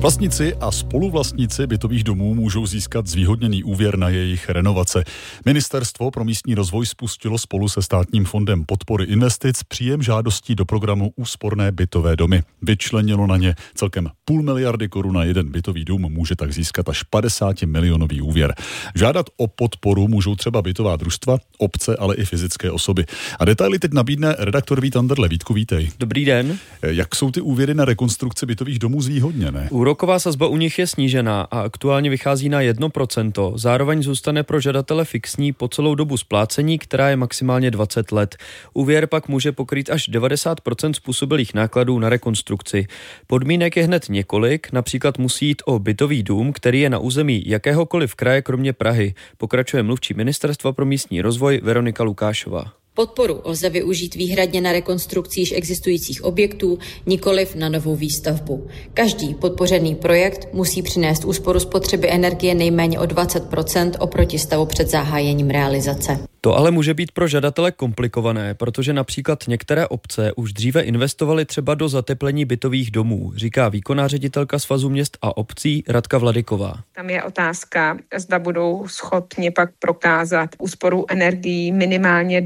Vlastníci a spoluvlastníci bytových domů můžou získat zvýhodněný úvěr na jejich renovace. Ministerstvo pro místní rozvoj spustilo spolu se Státním fondem podpory investic příjem žádostí do programu Úsporné bytové domy. Vyčlenilo na ně celkem 500 miliardy korun na jeden bytový dům, může tak získat až 50 milionový úvěr. Žádat o podporu můžou třeba bytová družstva, obce, ale i fyzické osoby. A detaily teď nabídne redaktor Vít Anderle. Vítku, vítej. Dobrý den. Jak jsou ty úvěry na rekonstrukci bytových domů zvýhodněné? Úroková sazba u nich je snížená a aktuálně vychází na 1%. Zároveň zůstane pro žadatele fixní po celou dobu splácení, která je maximálně 20 let. Úvěr pak může pokrýt až 90% způsobilých nákladů na rekonstrukci. Podmínek je hned několik, například musí jít o bytový dům, který je na území jakéhokoliv kraje kromě Prahy, pokračuje mluvčí Ministerstva pro místní rozvoj Veronika Lukášová. Podporu lze využít výhradně na rekonstrukci již existujících objektů, nikoliv na novou výstavbu. Každý podpořený projekt musí přinést úsporu spotřeby energie nejméně o 20% oproti stavu před zahájením realizace. To ale může být pro žadatele komplikované, protože například některé obce už dříve investovaly třeba do zateplení bytových domů, říká výkonná ředitelka Svazu měst a obcí Radka Vladyková. Tam je otázka, zda budou schopni pak prokázat úsporu energií minimálně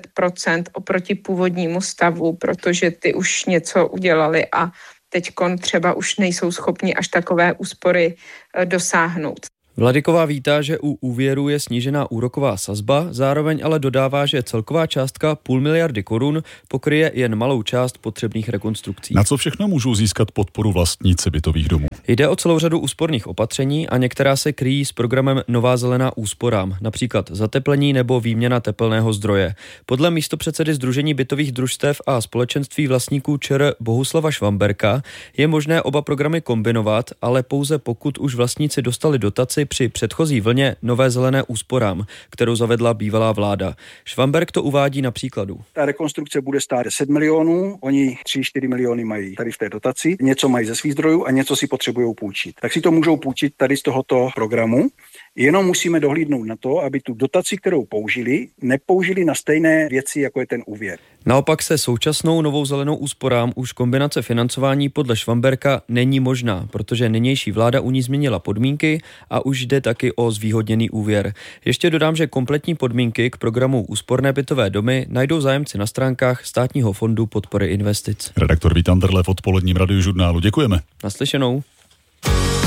20% oproti původnímu stavu, protože ty už něco udělali a teďkon třeba už nejsou schopni až takové úspory dosáhnout. Vladyková vítá, že u úvěru je snížená úroková sazba, zároveň ale dodává, že celková částka 500 miliardy korun pokryje jen malou část potřebných rekonstrukcí. Na co všechno můžou získat podporu vlastníci bytových domů? Jde o celou řadu úsporných opatření a některá se kryjí s programem Nová zelená úsporám, například zateplení nebo výměna tepelného zdroje. Podle místopředsedy Sdružení bytových družstev a společenství vlastníků ČR Bohuslava Švamberka je možné oba programy kombinovat, ale pouze pokud už vlastníci dostali dotaci při předchozí vlně Nové zelené úsporám, kterou zavedla bývalá vláda. Švamberk to uvádí na příkladu. Ta rekonstrukce bude stát 10 milionů, oni 3-4 miliony mají tady v té dotaci, něco mají ze svých zdrojů a něco si potřebují půjčit. Tak si to můžou půjčit tady z tohoto programu. Jenom musíme dohlídnout na to, aby tu dotaci, kterou použili, nepoužili na stejné věci, jako je ten úvěr. Naopak se současnou Novou zelenou úsporám už kombinace financování podle Švamberka není možná, protože nynější vláda u ní změnila podmínky a už jde taky o zvýhodněný úvěr. Ještě dodám, že kompletní podmínky k programu Úsporné bytové domy najdou zájemci na stránkách Státního fondu podpory investic. Redaktor Vít Anderle v odpoledním radiožurnálu. Děkujeme. Naslyšenou.